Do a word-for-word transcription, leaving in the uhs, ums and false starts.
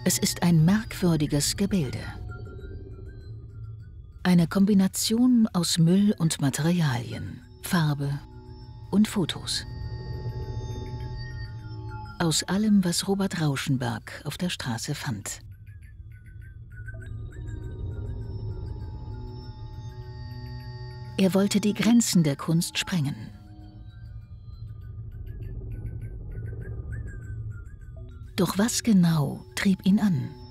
Es ist ein merkwürdiges Gebilde. Eine Kombination aus Müll und Materialien, Farbe und Fotos. Aus allem, was Robert Rauschenberg auf der Straße fand. Er wollte die Grenzen der Kunst sprengen. Doch was genau trieb ihn an?